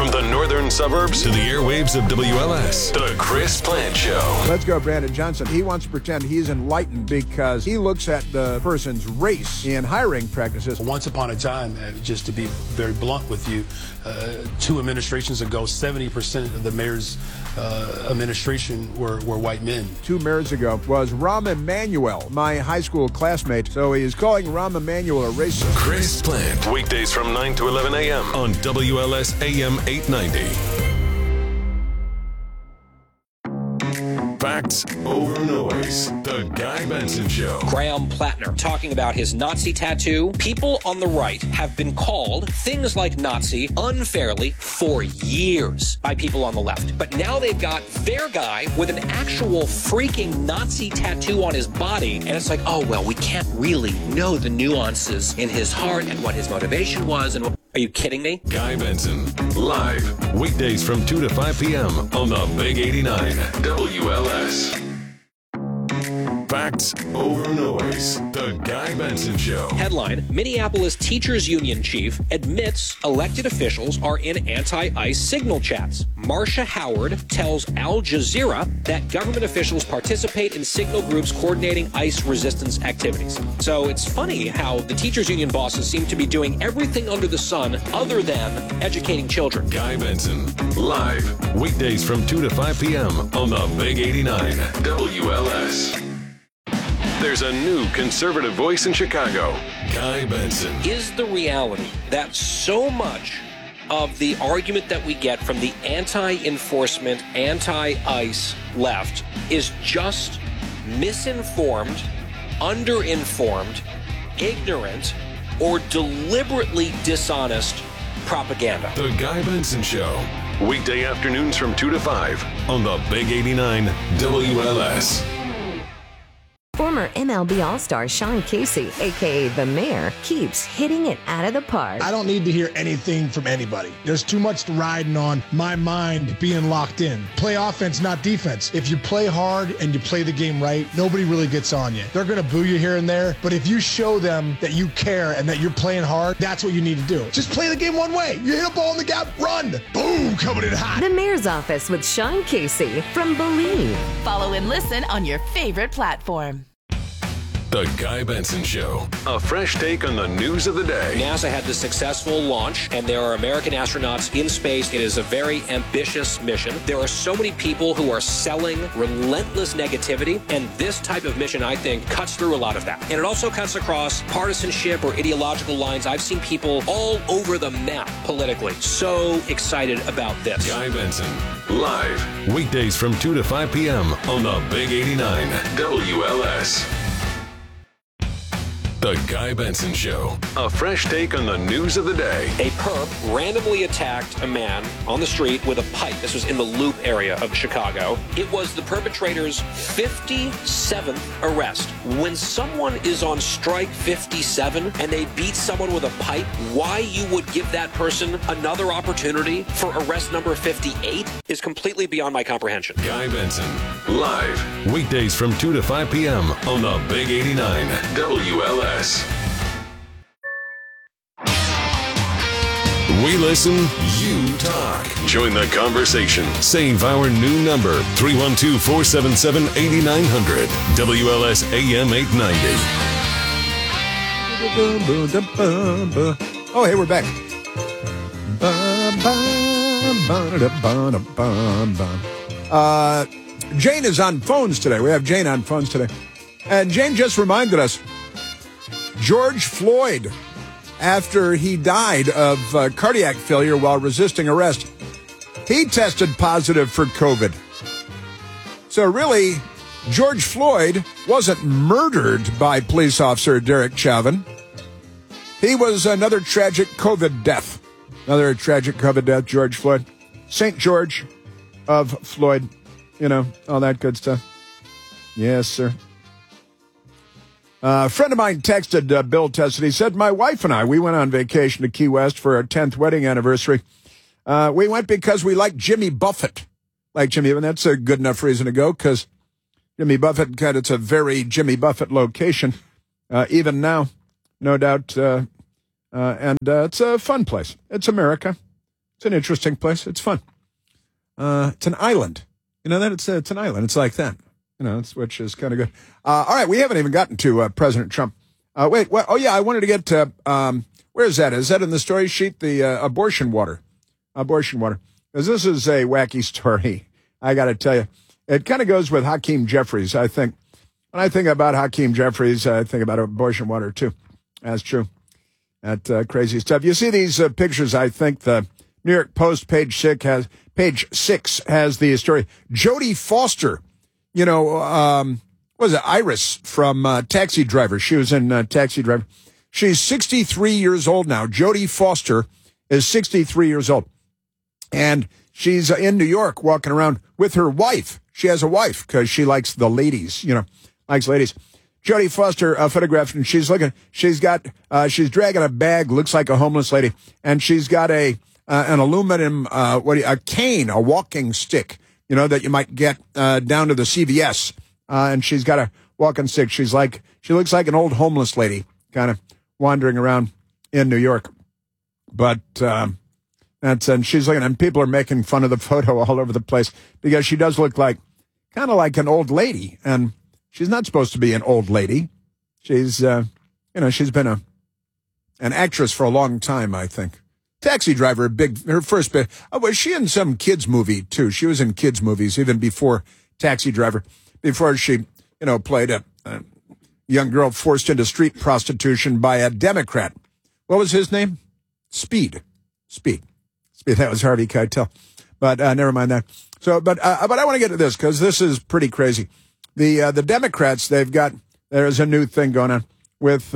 From the northern suburbs to the airwaves of WLS, The Chris Plant Show. Let's go, Brandon Johnson. He wants to pretend he's enlightened because he looks at the person's race in hiring practices. Once upon a time, just to be very blunt with you, 2 administrations ago, 70% of the mayor's administration were white men. 2 mayors ago was Rahm Emanuel, my high school classmate. So he is calling Rahm Emanuel a racist. Chris Plant, weekdays from 9 to 11 a.m. on WLS AM 890. Facts over noise. The Guy Benson Show. Graham Plattner talking about his Nazi tattoo. People on the right have been called things like Nazi unfairly for years by people on the left. But now they've got their guy with an actual freaking Nazi tattoo on his body. And it's like, oh, well, we can't really know the nuances in his heart and what his motivation was. And are you kidding me? Guy Benson, live, weekdays from 2 to 5 p.m. on the Big 89 WLS. Facts over noise. The Guy Benson Show. Headline, Minneapolis Teachers Union chief admits elected officials are in anti-ICE signal chats. Marcia Howard tells Al Jazeera that government officials participate in signal groups coordinating ICE resistance activities. So it's funny how the teachers union bosses seem to be doing everything under the sun other than educating children. Guy Benson, live, weekdays from 2 to 5 p.m. on the Big 89 WLS. There's a new conservative voice in Chicago, Guy Benson. Is the reality that so much of the argument that we get from the anti-enforcement, anti-ICE left is just misinformed, underinformed, ignorant, or deliberately dishonest propaganda? The Guy Benson Show, weekday afternoons from 2 to 5 on the Big 89 WLS. Former MLB All-Star Sean Casey, a.k.a. The Mayor, keeps hitting it out of the park. I don't need to hear anything from anybody. There's too much riding on my mind being locked in. Play offense, not defense. If you play hard and you play the game right, nobody really gets on you. They're going to boo you here and there, but if you show them that you care and that you're playing hard, that's what you need to do. Just play the game one way. You hit a ball in the gap, run. Boom, coming in hot. The Mayor's Office with Sean Casey from Believe. Follow and listen on your favorite platform. The Guy Benson Show. A fresh take on the news of the day. NASA had this successful launch, and there are American astronauts in space. It is a very ambitious mission. There are so many people who are selling relentless negativity, and this type of mission, I think, cuts through a lot of that. And it also cuts across partisanship or ideological lines. I've seen people all over the map politically. So excited about this. Guy Benson, live, weekdays from 2 to 5 p.m. on the Big 89 WLS. The Guy Benson Show. A fresh take on the news of the day. A perp randomly attacked a man on the street with a pipe. This was in the Loop area of Chicago. It was the perpetrator's 57th arrest. When someone is on strike 57 and they beat someone with a pipe, why you would give that person another opportunity for arrest number 58 is completely beyond my comprehension. Guy Benson, live, weekdays from 2 to 5 p.m. on the Big 89 WLS. We listen, you talk. Join the conversation. Save our new number, 312-477-8900. WLS AM 890. Oh, hey, we're back. Jane is on phones today. We have Jane on phones today. And Jane just reminded us, George Floyd, after he died of cardiac failure while resisting arrest, he tested positive for COVID. So really, George Floyd wasn't murdered by police officer Derek Chauvin. He was another tragic COVID death. Another tragic COVID death, George Floyd. St. George of Floyd, you know, all that good stuff. Yes, sir. A friend of mine texted Bill Tessett. He said, my wife and I, we went on vacation to Key West for our 10th wedding anniversary. We went because we like Jimmy Buffett. Like Jimmy, and that's a good enough reason to go because Jimmy Buffett, it's a very Jimmy Buffett location, even now, no doubt. And it's a fun place. It's America. It's an interesting place. It's fun. It's an island. You know that? It's an island. It's like that. You know, which is kind of good. All right, we haven't even gotten to President Trump. Wait, what? Oh, yeah, I wanted to get to, where is that? Is that in the story sheet? The abortion water. Abortion water. Because this is a wacky story, I got to tell you. It kind of goes with Hakeem Jeffries, I think. When I think about Hakeem Jeffries, I think about abortion water, too. That's true. That crazy stuff. You see these pictures, I think the New York Post, page 6 has the story. Jodie Foster, you know, what was it, Iris from Taxi Driver. She was in Taxi Driver. She's 63 years old now. Jodie Foster is 63 years old. And she's in New York walking around with her wife. She has a wife because she likes the ladies, you know, likes ladies. Jodie Foster photographed, and she's she's dragging a bag, looks like a homeless lady, and she's got an aluminum, a cane, a walking stick, you know, that you might get down to the CVS, and she's got a walking stick. She looks like an old homeless lady, kind of wandering around in New York. But and she's looking, and people are making fun of the photo all over the place because she does look kind of like an old lady, and she's not supposed to be an old lady. She's, she's been an actress for a long time, I think. Taxi Driver, her first bit. Oh, was she in some kids movie too? She was in kids movies even before Taxi Driver, before she, played a young girl forced into street prostitution by a Democrat. What was his name? Speed. That was Harvey Keitel. But never mind that. So, but I want to get to this because this is pretty crazy. The Democrats, there's a new thing going on with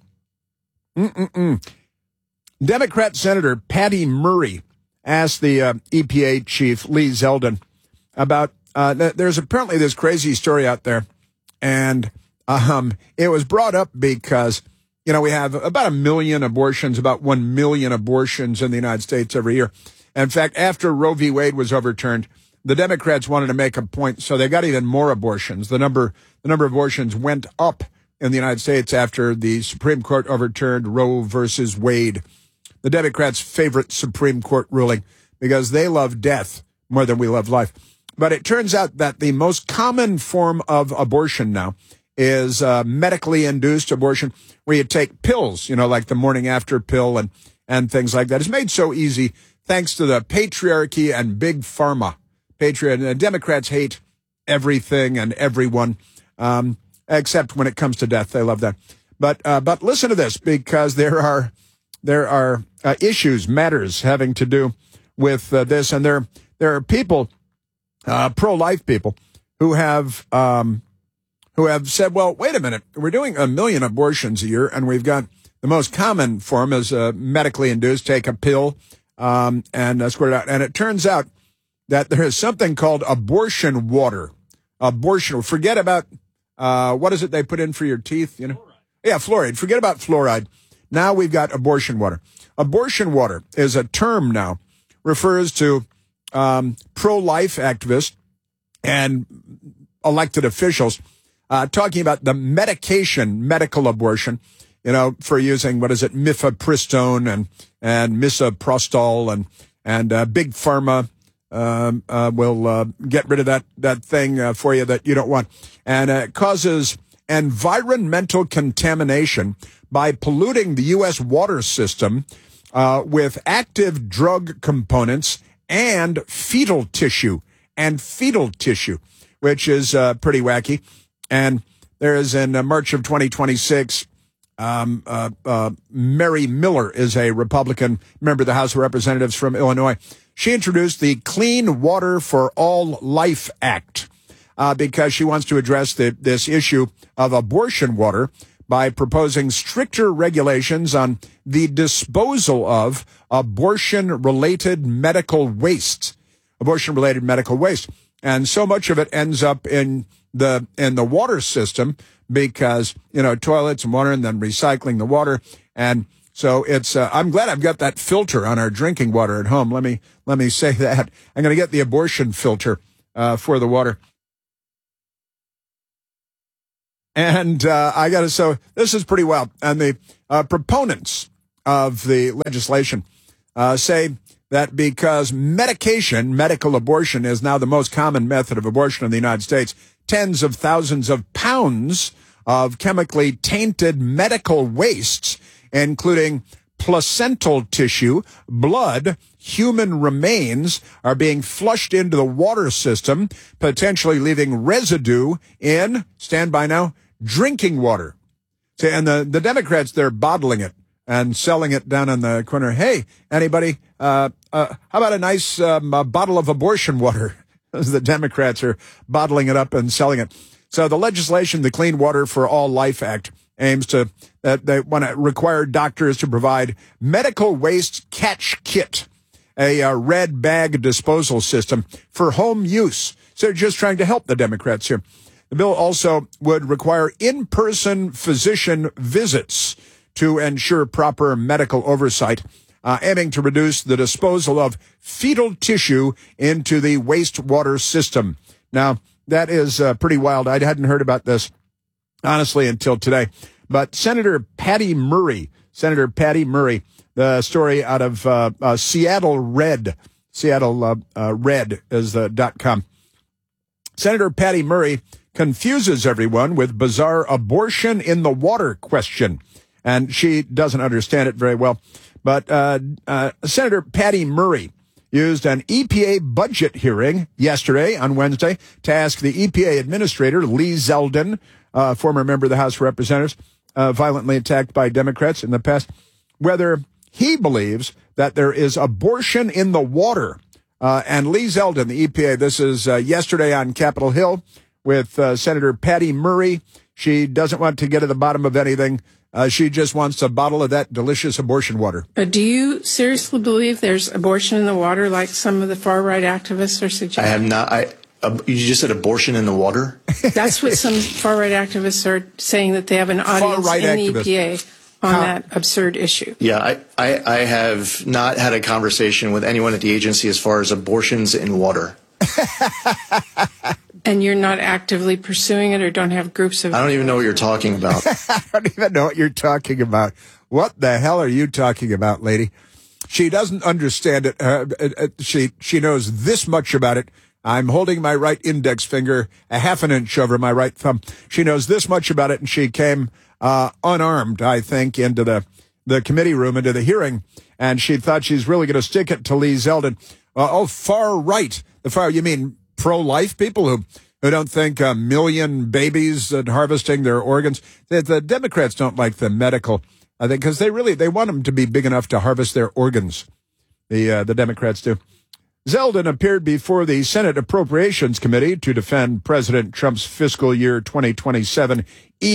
Democrat Senator Patty Murray asked the EPA chief Lee Zeldin about there's apparently this crazy story out there, and it was brought up because we have about 1 million abortions, about 1 million abortions in the United States every year. In fact, after Roe v. Wade was overturned, the Democrats wanted to make a point, so they got even more abortions. The number of abortions went up in the United States after the Supreme Court overturned Roe versus Wade, the Democrats' favorite Supreme Court ruling, because they love death more than we love life. But it turns out that the most common form of abortion now is medically induced abortion, where you take pills, like the morning after pill and things like that. It's made so easy thanks to the patriarchy and big pharma. Democrats hate everything and everyone, except when it comes to death. They love that. But listen to this, because there are issues, matters having to do with this, and there are people, pro-life people, who have said, well, wait a minute, we're doing 1 million abortions a year, and we've got the most common form is medically induced, take a pill and squirt it out, and it turns out that there is something called abortion water. Forget about, what is it they put in for your teeth, Fluoride. Yeah, fluoride. Forget about fluoride. Now we've got abortion water. Abortion water is a term now, refers to pro-life activists and elected officials talking about the medical abortion, for using, mifepristone and misoprostol and big pharma will get rid of that thing for you that you don't want. And it causes environmental contamination by polluting the U.S. water system with active drug components and fetal tissue, which is pretty wacky. And there is, in March of 2026, Mary Miller is a Republican member of the House of Representatives from Illinois. She introduced the Clean Water for All Life Act because she wants to address this issue of abortion water by proposing stricter regulations on the disposal of abortion-related medical waste. And so much of it ends up in the water system because, toilets and water and then recycling the water. And so it's, I'm glad I've got that filter on our drinking water at home. Let me say that. I'm going to get the abortion filter, for the water. And, so this is pretty wild. And the, proponents of the legislation, say that because medical abortion is now the most common method of abortion in the United States, tens of thousands of pounds of chemically tainted medical wastes, including placental tissue, blood, human remains, are being flushed into the water system, potentially leaving residue in, stand by now, drinking water. See, and the Democrats, they're bottling it and selling it down on the corner. Hey, anybody, how about a nice bottle of abortion water? The Democrats are bottling it up and selling it. So the legislation, the Clean Water for All Life Act, aims to, they want to require doctors to provide medical waste catch kit, a red bag disposal system for home use. So they're just trying to help the Democrats here. The bill also would require in-person physician visits to ensure proper medical oversight, aiming to reduce the disposal of fetal tissue into the wastewater system. Now, that is pretty wild. I hadn't heard about this, honestly, until today. But Senator Patty Murray, the story out of Seattle Red is the .com. Senator Patty Murray confuses everyone with bizarre abortion in the water question, and she doesn't understand it very well. But Senator Patty Murray used an EPA budget hearing yesterday on Wednesday to ask the EPA administrator, Lee Zeldin, former member of the House of Representatives, violently attacked by Democrats in the past, whether he believes that there is abortion in the water. And Lee Zeldin, the EPA, this is yesterday on Capitol Hill with Senator Patty Murray. She doesn't want to get to the bottom of anything. She just wants a bottle of that delicious abortion water. Do you seriously believe there's abortion in the water like some of the far-right activists are suggesting? I have not. You just said abortion in the water? That's what some far-right activists are saying, that they have an audience in the EPA on that absurd issue. Yeah, I have not had a conversation with anyone at the agency as far as abortions in water. And you're not actively pursuing it, or don't have groups of... I don't even know what you're talking about. I don't even know what you're talking about. What the hell are you talking about, lady? She doesn't understand it. She knows this much about it. I'm holding my right index finger a half an inch over my right thumb. She knows this much about it, and she came unarmed, I think, into the committee room, into the hearing, and she thought she's really going to stick it to Lee Zeldin. Far right. You mean pro-life people who don't think a million babies and harvesting their organs? The Democrats don't like the medical, I think, because they want them to be big enough to harvest their organs. The Democrats do. Zeldin appeared before the Senate Appropriations Committee to defend President Trump's fiscal year 2027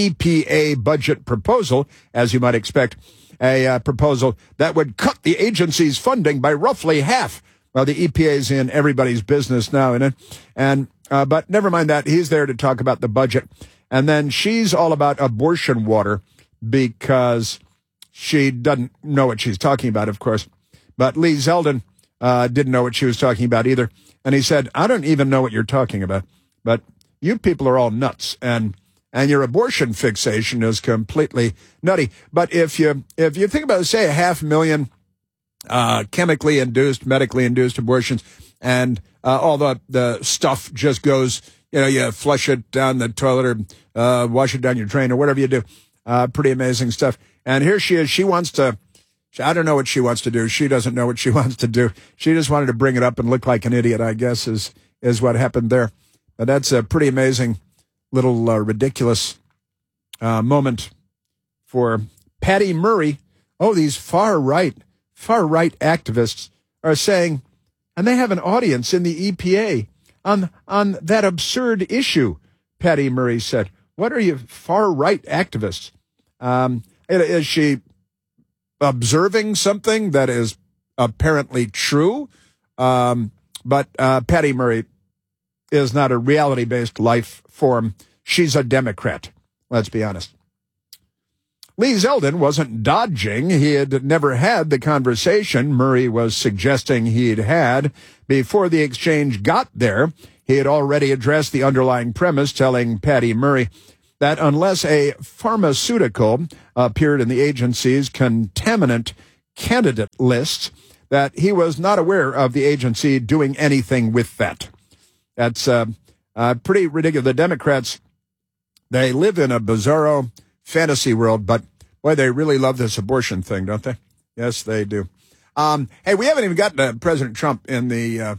EPA budget proposal, as you might expect, a proposal that would cut the agency's funding by roughly half. Well, the EPA's in everybody's business now, isn't it? But never mind that. He's there to talk about the budget. And then she's all about abortion water because she doesn't know what she's talking about, of course. But Lee Zeldin didn't know what she was talking about either. And he said, I don't even know what you're talking about, but you people are all nuts. And your abortion fixation is completely nutty. But if you think about, say, 500,000 chemically induced, medically induced abortions, and all the stuff just goes, you flush it down the toilet or wash it down your drain or whatever you do. Pretty amazing stuff. And here she is. She wants to, I don't know what she wants to do. She doesn't know what she wants to do. She just wanted to bring it up and look like an idiot, I guess, is what happened there. But that's a pretty amazing little ridiculous moment for Patty Murray. Oh, these far right activists are saying, and they have an audience in the EPA on that absurd issue, Patty Murray said. What are you far right activists? Is she observing something that is apparently true? But Patty Murray is not a reality-based life form. She's a Democrat. Let's be honest. Lee Zeldin wasn't dodging. He had never had the conversation Murray was suggesting he'd had. Before the exchange got there, he had already addressed the underlying premise, telling Patty Murray that unless a pharmaceutical appeared in the agency's contaminant candidate list, that he was not aware of the agency doing anything with that. That's pretty ridiculous. The Democrats, they live in a bizarro fantasy world, but boy, they really love this abortion thing, don't they? Yes, they do. Hey, we haven't even gotten to President Trump in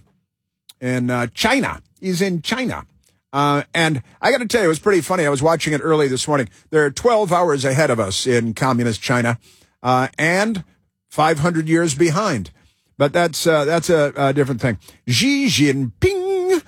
China. He's in China. And I got to tell you, it was pretty funny. I was watching it early this morning. They're 12 hours ahead of us in communist China, and 500 years behind. But that's a different thing. Xi Jinping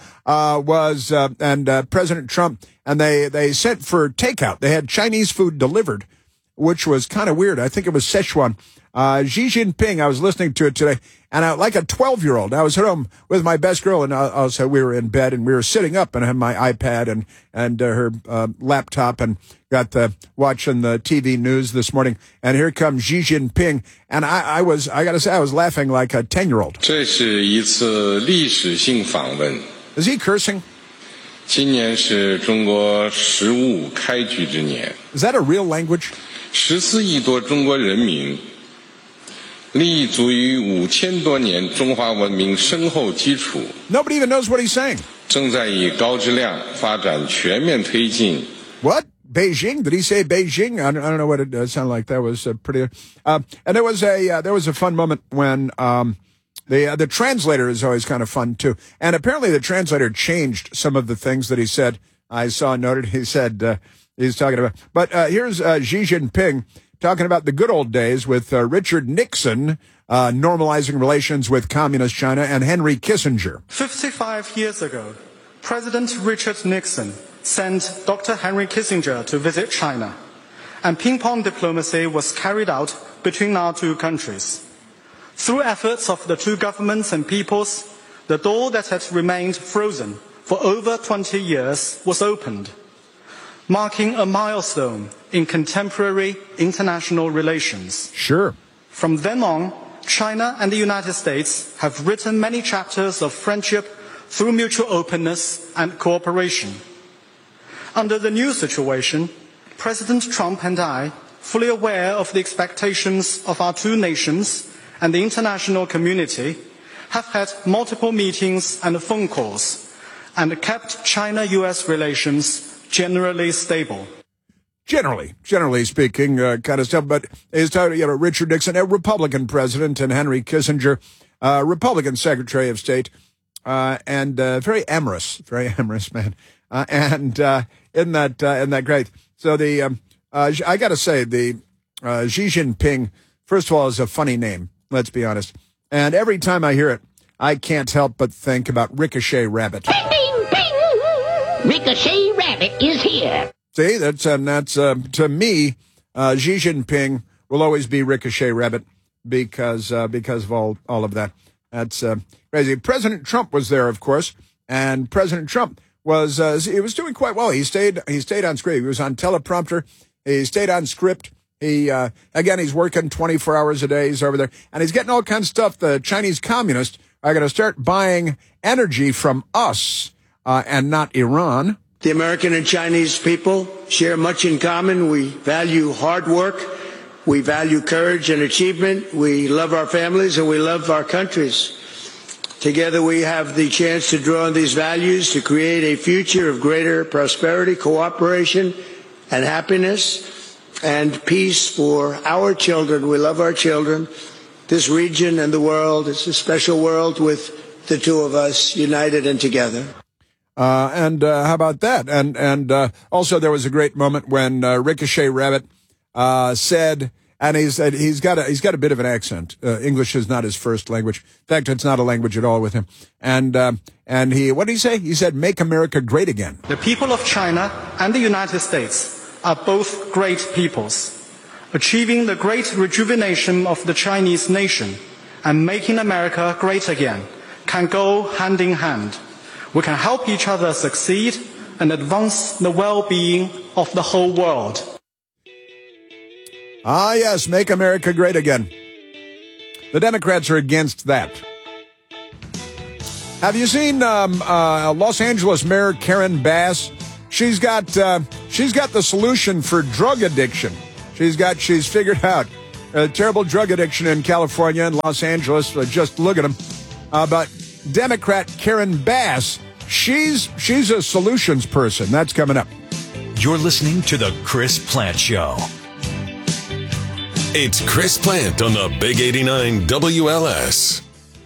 and President Trump, and they sent for takeout. They had Chinese food delivered, which was kind of weird. I think it was Szechuan. Xi Jinping, I was listening to it today, and like a 12-year-old, I was at home with my best girl, and also we were in bed, and we were sitting up, and I had my iPad and her laptop, and got watching the TV news this morning, and here comes Xi Jinping, and I got to say, I was laughing like a 10-year-old. 这是一次历史性访问. Is he cursing? 今年是中国15开局之年. Is that a real language? 14亿多中国人民 立足于5000多年中华文明深厚基础。 Nobody even knows what he's saying. 正在以高质量发展全面推进。 What? Beijing? Did he say Beijing? I don't know what it sounded like. That was pretty. And there was a fun moment when the translator is always kind of fun too. And apparently the translator changed some of the things that he said. I saw noted. He said he's talking about. But here's Xi Jinping talking about the good old days with Richard Nixon normalizing relations with communist China and Henry Kissinger. 55 years ago, President Richard Nixon sent Dr. Henry Kissinger to visit China, and ping-pong diplomacy was carried out between our two countries. Through efforts of the two governments and peoples, the door that had remained frozen for over 20 years was opened, marking a milestone in contemporary international relations. Sure. From then on, China and the United States have written many chapters of friendship through mutual openness and cooperation. Under the new situation, President Trump and I, fully aware of the expectations of our two nations and the international community, have had multiple meetings and phone calls and kept China-US relations generally stable. Generally speaking, kind of stuff. But he's talking about Richard Nixon, a Republican president, and Henry Kissinger, Republican Secretary of State, and very amorous man. Isn't that great? So I got to say, the Xi Jinping, first of all, is a funny name. Let's be honest. And every time I hear it, I can't help but think about Ricochet Rabbit. Bing, bing, bing! Ricochet Rabbit is here. See, that's to me, Xi Jinping will always be Ricochet Rabbit because of all of that. That's crazy. President Trump was there, of course, and President Trump was doing quite well. He stayed on script. He was on teleprompter. He stayed on script. He's working 24 hours a day. He's over there, and he's getting all kinds of stuff. The Chinese communists are going to start buying energy from us and not Iran. The American and Chinese people share much in common. We value hard work. We value courage and achievement. We love our families and we love our countries. Together we have the chance to draw on these values to create a future of greater prosperity, cooperation, and happiness and peace for our children. We love our children, this region and the world. It's a special world with the two of us united and together. How about that? And also there was a great moment when Ricochet Rabbit said, and he's got a bit of an accent. English is not his first language. In fact, it's not a language at all with him. And what did he say? He said, "Make America great again." The people of China and the United States are both great peoples. Achieving the great rejuvenation of the Chinese nation and making America great again can go hand in hand. We can help each other succeed and advance the well-being of the whole world. Ah, yes, make America great again. The Democrats are against that. Have you seen Los Angeles Mayor Karen Bass? She's got the solution for drug addiction. She's figured out terrible drug addiction in California and Los Angeles. Just look at them. But Democrat Karen Bass, she's a solutions person. That's coming up. You're listening to The Chris Plant Show. It's Chris Plant on the Big 89 WLS.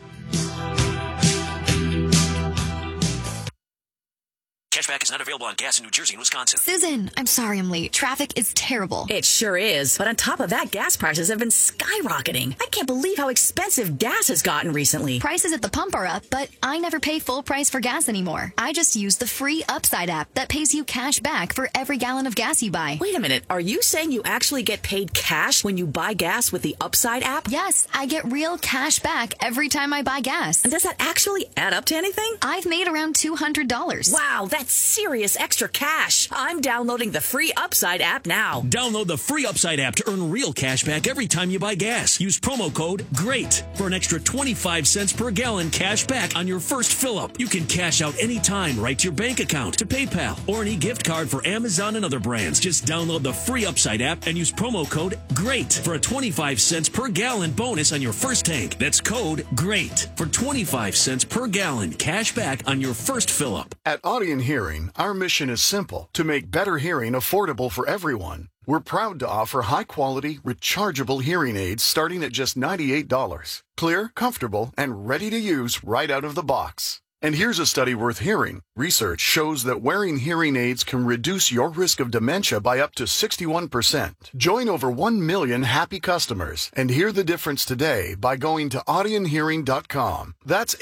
Cashback is not available on gas in New Jersey and Wisconsin. Susan, I'm sorry I'm late. Traffic is terrible. It sure is. But on top of that, gas prices have been skyrocketing. I can't believe how expensive gas has gotten recently. Prices at the pump are up, but I never pay full price for gas anymore. I just use the free Upside app that pays you cash back for every gallon of gas you buy. Wait a minute. Are you saying you actually get paid cash when you buy gas with the Upside app? Yes, I get real cash back every time I buy gas. And does that actually add up to anything? I've made around $200. Wow, that's serious extra cash. I'm downloading the free Upside app now. Download the free Upside app to earn real cash back every time you buy gas. Use promo code GREAT for an extra 25 cents per gallon cash back on your first fill-up. You can cash out anytime right to your bank account, to PayPal, or an e-gift card for Amazon and other brands. Just download the free Upside app and use promo code GREAT for a 25 cents per gallon bonus on your first tank. That's code GREAT for 25 cents per gallon cash back on your first fill-up. At Audion Hearing, our mission is simple: to make better hearing affordable for everyone. We're proud to offer high-quality, rechargeable hearing aids starting at just $98. Clear, comfortable, and ready to use right out of the box. And here's a study worth hearing. Research shows that wearing hearing aids can reduce your risk of dementia by up to 61%. Join over 1 million happy customers and hear the difference today by going to audionhearing.com. That's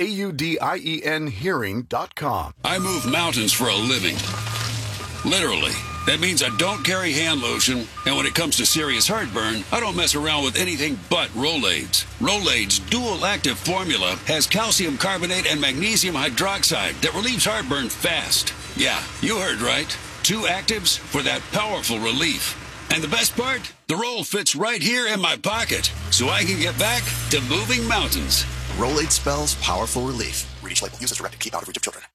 AUDIEN hearing.com. I move mountains for a living. Literally. That means I don't carry hand lotion, and when it comes to serious heartburn, I don't mess around with anything but Rolaids. Rolaids' dual-active formula has calcium carbonate and magnesium hydroxide that relieves heartburn fast. Yeah, you heard right. 2 actives for that powerful relief. And the best part? The roll fits right here in my pocket, so I can get back to moving mountains. Rolaid spells powerful relief. Read each label. Use as directed. Keep out of reach of children.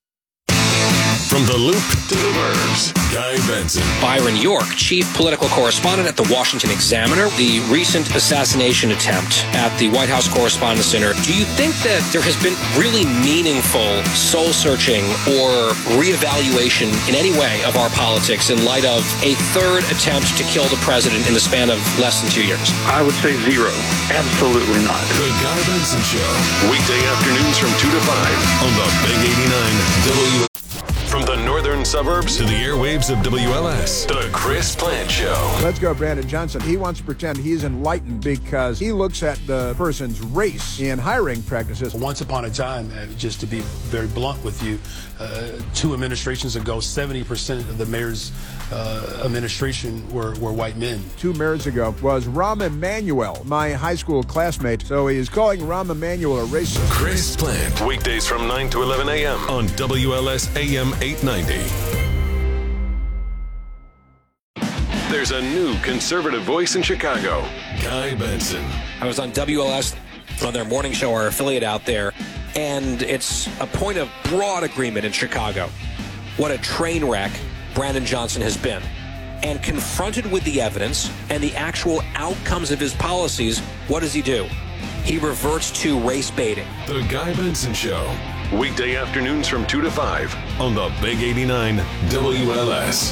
From the Loop to the Burbs, Guy Benson. Byron York, chief political correspondent at the Washington Examiner. The recent assassination attempt at the White House Correspondents' Center. Do you think that there has been really meaningful soul-searching or reevaluation in any way of our politics in light of a third attempt to kill the president in the span of less than 2 years? I would say zero. Absolutely not. The Guy Benson Show. Weekday afternoons from 2 to 5 on the Big 89 WLS. From the northern suburbs to the airwaves of WLS, the Chris Plant Show. Let's go, Brandon Johnson. He wants to pretend he's enlightened because he looks at the person's race in hiring practices. Once upon a time, just to be very blunt with you, 2 administrations ago, 70% of the mayor's administration were white men. 2 mayors ago was Rahm Emanuel, my high school classmate. So he is calling Rahm Emanuel a racist. Chris Plant, weekdays from 9 to 11 a.m. on WLS AM 890. There's a new conservative voice in Chicago, Guy Benson. I was on WLS on their morning show, our affiliate out there, and it's a point of broad agreement in Chicago. What a train wreck Brandon Johnson has been. And confronted with the evidence and the actual outcomes of his policies, what does he do? He reverts to race baiting. The Guy Benson Show. Weekday afternoons from 2 to 5 on the Big 89 WLS.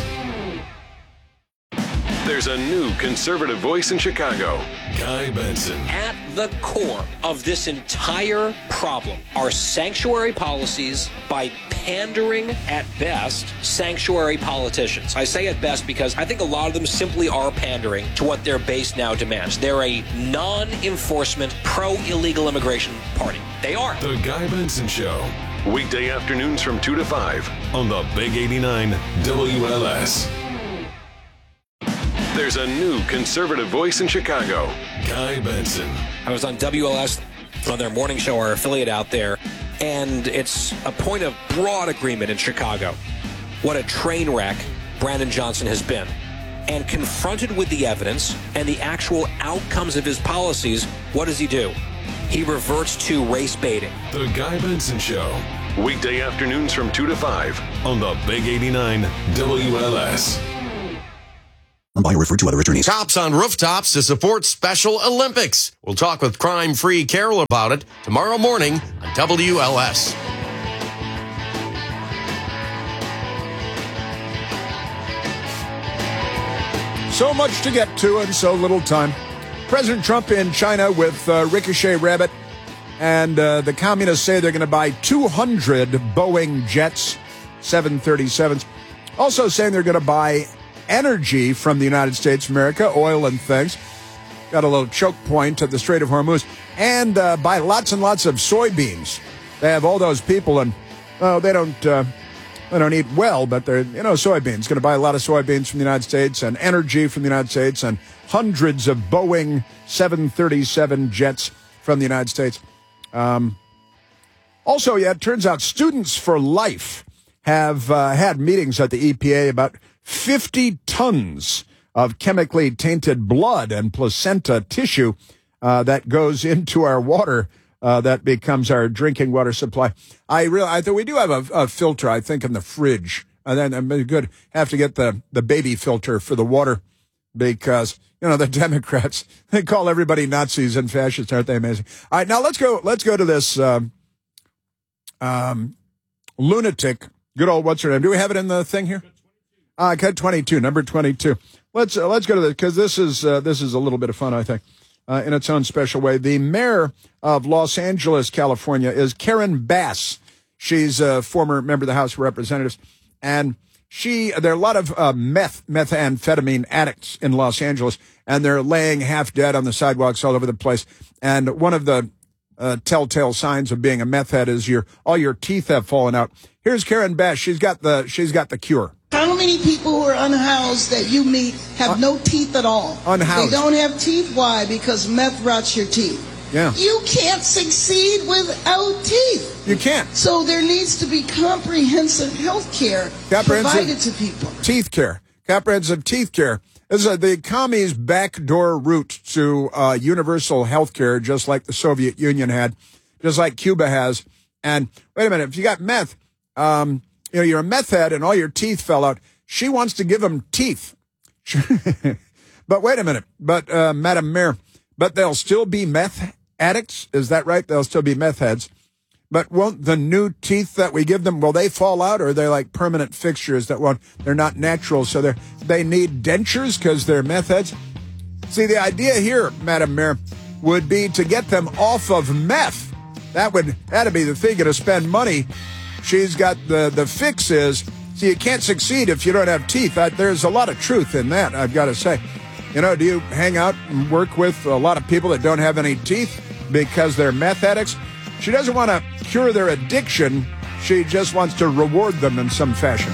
There's a new conservative voice in Chicago, Guy Benson. At the core of this entire problem are sanctuary policies by pandering, at best, sanctuary politicians. I say at best because I think a lot of them simply are pandering to what their base now demands. They're a non-enforcement, pro-illegal immigration party. They are. The Guy Benson Show. Weekday afternoons from 2 to 5 on the Big 89 WLS. There's a new conservative voice in Chicago, Guy Benson. I was on WLS on their morning show, our affiliate out there, and it's a point of broad agreement in Chicago. What a train wreck Brandon Johnson has been. And confronted with the evidence and the actual outcomes of his policies, what does he do? He reverts to race baiting. The Guy Benson Show. Weekday afternoons from 2 to 5 on the Big 89 WLS. by or referred to other attorneys. Cops on rooftops to support Special Olympics. We'll talk with crime-free Carol about it tomorrow morning on WLS. So much to get to and so little time. President Trump in China with Ricochet Rabbit, and the communists say they're going to buy 200 Boeing jets, 737s. Also saying they're going to buy energy from the United States of America, oil and things. Got a little choke point at the Strait of Hormuz. And buy lots and lots of soybeans. They have all those people, and they don't eat well, but they're, soybeans. Going to buy a lot of soybeans from the United States and energy from the United States and hundreds of Boeing 737 jets from the United States. Also, it turns out Students for Life have had meetings at the EPA about 50 tons of chemically tainted blood and placenta tissue that goes into our water. That becomes our drinking water supply. I thought we do have a filter, I think, in the fridge. And then it'd be good. Have to get the baby filter for the water because, the Democrats, they call everybody Nazis and fascists. Aren't they amazing? All right, now let's go to this lunatic. Good old, what's her name? Do we have it in the thing here? Cut 22, number 22. Let's go to this because this is a little bit of fun, I think. In its own special way. The mayor of Los Angeles, California, is Karen Bass. She's a former member of the House of Representatives. And there are a lot of methamphetamine addicts in Los Angeles, and they're laying half dead on the sidewalks all over the place. And one of the telltale signs of being a meth head is all your teeth have fallen out. Here's Karen Bass. She's got the cure. How many people who are unhoused that you meet have no teeth at all? Unhoused. They don't have teeth. Why? Because meth rots your teeth. Yeah. You can't succeed without teeth. You can't. So there needs to be comprehensive health care provided to people. Teeth care. Comprehensive teeth care. This is the commies' backdoor route to universal health care, just like the Soviet Union had, just like Cuba has. And wait a minute, if you got meth, you're a meth head and all your teeth fell out. She wants to give them teeth. But wait a minute. But, Madam Mayor, they'll still be meth addicts? Is that right? They'll still be meth heads. But won't the new teeth that we give them, will they fall out, or are they like permanent fixtures they're not natural, so they need dentures because they're meth heads? See, the idea here, Madam Mayor, would be to get them off of meth. That'd be the thing, to spend money. She's got the fix is, see, you can't succeed if you don't have teeth. There's a lot of truth in that, I've got to say. Do you hang out and work with a lot of people that don't have any teeth because they're meth addicts? She doesn't want to cure their addiction. She just wants to reward them in some fashion.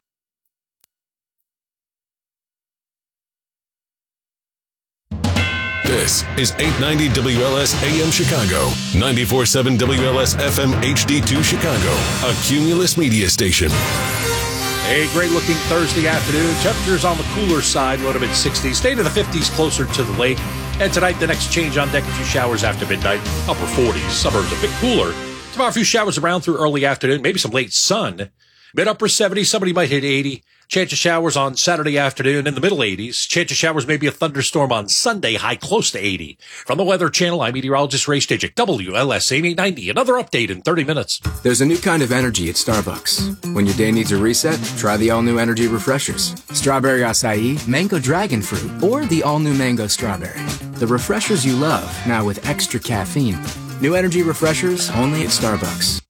This is 890 WLS AM Chicago, 94.7 WLS FM HD2 Chicago, a Cumulus media station. A great-looking Thursday afternoon. Temperatures on the cooler side, low to mid-60s. Stay to the 50s closer to the lake. And tonight, the next change on deck, a few showers after midnight. Upper 40s. Suburbs a bit cooler. Tomorrow, a few showers around through early afternoon. Maybe some late sun. Mid-upper 70s. Somebody might hit 80. Chance of showers on Saturday afternoon in the middle 80s. Chance of showers, maybe a thunderstorm on Sunday, high close to 80. From the Weather Channel, I'm meteorologist Ray Stijik, WLS AM 890. Another update in 30 minutes. There's a new kind of energy at Starbucks. When your day needs a reset, try the all-new energy refreshers. Strawberry acai, mango dragon fruit, or the all-new mango strawberry. The refreshers you love, now with extra caffeine. New energy refreshers, only at Starbucks.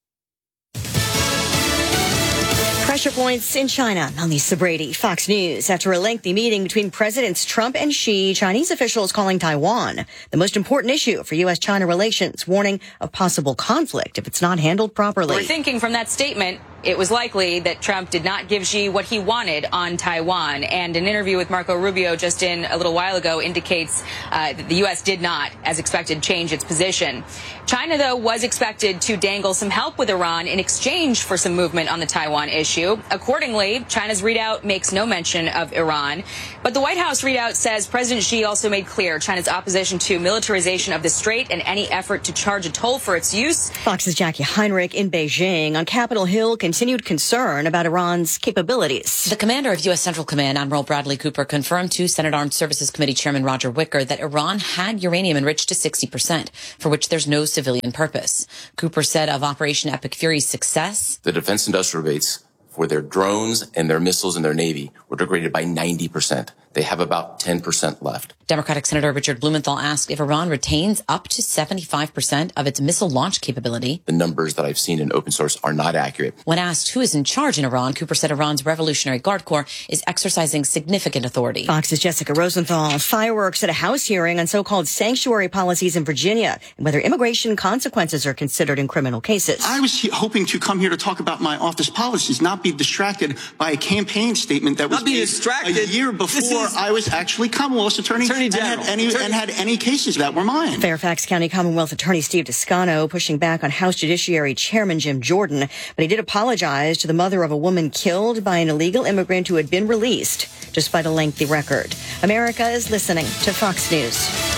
Pressure points in China. I'm Lisa Brady, Fox News. After a lengthy meeting between Presidents Trump and Xi, Chinese officials calling Taiwan the most important issue for U.S.-China relations, warning of possible conflict if it's not handled properly. We're thinking from that statement, it was likely that Trump did not give Xi what he wanted on Taiwan. And an interview with Marco Rubio just in a little while ago indicates that the U.S. did not, as expected, change its position. China, though, was expected to dangle some help with Iran in exchange for some movement on the Taiwan issue. Accordingly, China's readout makes no mention of Iran. But the White House readout says President Xi also made clear China's opposition to militarization of the strait and any effort to charge a toll for its use. Fox's Jackie Heinrich in Beijing. On Capitol Hill, continued concern about Iran's capabilities. The commander of U.S. Central Command, Admiral Bradley Cooper, confirmed to Senate Armed Services Committee Chairman Roger Wicker that Iran had uranium enriched to 60%, for which there's no civilian purpose. Cooper said of Operation Epic Fury's success, the defense industrial base for their drones and their missiles and their Navy were degraded by 90%. They have about 10% left. Democratic Senator Richard Blumenthal asked if Iran retains up to 75% of its missile launch capability. The numbers that I've seen in open source are not accurate. When asked who is in charge in Iran, Cooper said Iran's Revolutionary Guard Corps is exercising significant authority. Fox's Jessica Rosenthal. Fireworks at a House hearing on so-called sanctuary policies in Virginia and whether immigration consequences are considered in criminal cases. I was hoping to come here to talk about my office policies, not be distracted by a campaign statement that was made a year before I was actually Commonwealth's attorney and had any cases that were mine. Fairfax County Commonwealth Attorney Steve Toscano pushing back on House Judiciary Chairman Jim Jordan, but he did apologize to the mother of a woman killed by an illegal immigrant who had been released, despite a lengthy record. America is listening to Fox News.